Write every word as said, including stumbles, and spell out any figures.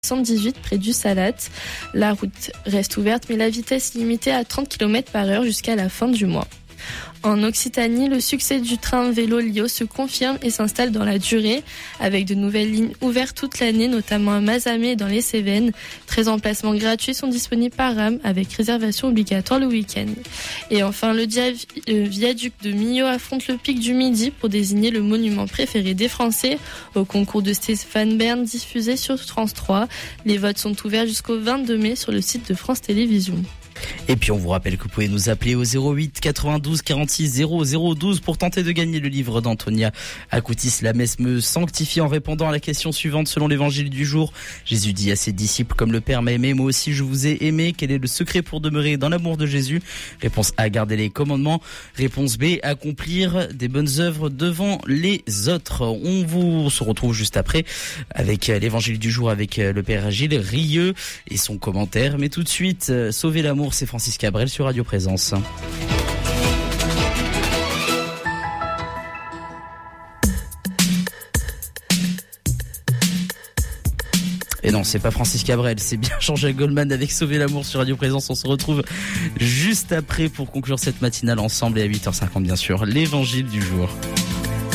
soixante-dix-huit près du Salat. La route reste ouverte mais la vitesse limitée à trente kilomètres par heure jusqu'à la fin du mois. En Occitanie, le succès du train vélo Lio se confirme et s'installe dans la durée, avec de nouvelles lignes ouvertes toute l'année, notamment à Mazamet et dans les Cévennes. treize emplacements gratuits sont disponibles par rame, avec réservation obligatoire le week-end. Et enfin, le, dia- le viaduc de Millau affronte le pic du Midi pour désigner le monument préféré des Français au concours de Stéphane Bern diffusé sur France trois. Les votes sont ouverts jusqu'au vingt-deux mai sur le site de France Télévisions. Et puis on vous rappelle que vous pouvez nous appeler au zéro huit quatre-vingt-douze quarante-six zéro zéro douze pour tenter de gagner le livre d'Antonia Akoutis. La messe me sanctifie en répondant à la question suivante selon l'évangile du jour. Jésus dit à ses disciples: comme le Père m'a aimé, moi aussi je vous ai aimé. Quel est le secret pour demeurer dans l'amour de Jésus? Réponse A, garder les commandements. Réponse B, accomplir des bonnes œuvres devant les autres. On vous se retrouve juste après avec l'évangile du jour avec le Père Gilles Rieux et son commentaire. Mais tout de suite, sauver l'amour, c'est Francis Cabrel sur Radio Présence. Et non, c'est pas Francis Cabrel, c'est bien Jean-Jacques Goldman avec Sauver l'amour sur Radio Présence. On se retrouve juste après pour conclure cette matinale ensemble et à huit heures cinquante bien sûr, l'évangile du jour.